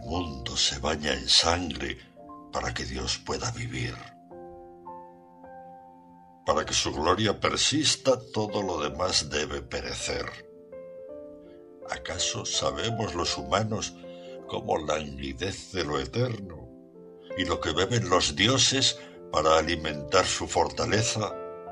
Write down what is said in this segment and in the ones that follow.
mundo se baña en sangre para que Dios pueda vivir. Para que su gloria persista, todo lo demás debe perecer. ¿Acaso sabemos los humanos cómo languidece lo eterno y lo que beben los dioses para alimentar su fortaleza?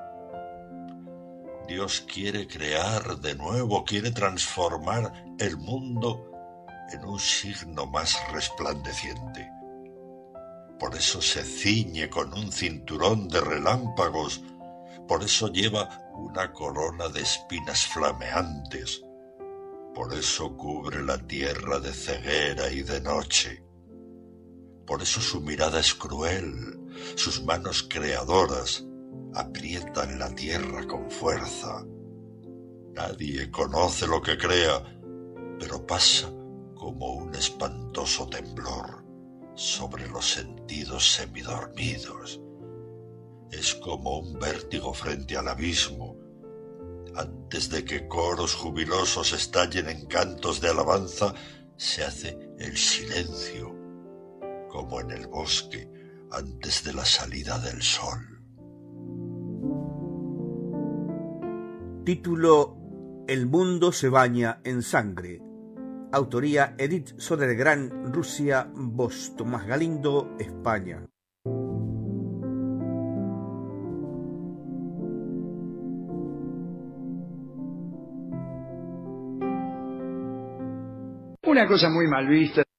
Dios quiere crear de nuevo, quiere transformar el mundo en un signo más resplandeciente. Por eso se ciñe con un cinturón de relámpagos, por eso lleva una corona de espinas flameantes, por eso cubre la tierra de ceguera y de noche. Por eso su mirada es cruel, sus manos creadoras aprietan la tierra con fuerza. Nadie conoce lo que crea, pero pasa como un espantoso temblor sobre los sentidos semidormidos. Es como un vértigo frente al abismo, antes de que coros jubilosos estallen en cantos de alabanza. Se hace el silencio, como en el bosque antes de la salida del sol. Título: El mundo se baña en sangre. Autoría: Edith Sodergran, Rusia, voz Tomás Galindo, España. Una cosa muy mal vista